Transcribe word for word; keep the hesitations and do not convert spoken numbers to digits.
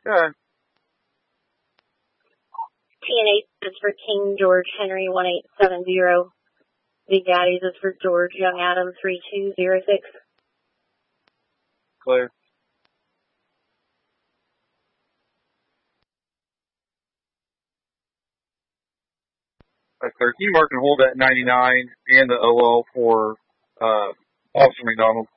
Okay. T N H is for King George Henry one eight seven zero. V Gaddies is for George Young Adam three two zero six. Clear. That's clear. Can you mark and hold that ninety-nine and the O L for uh, Officer McDonald?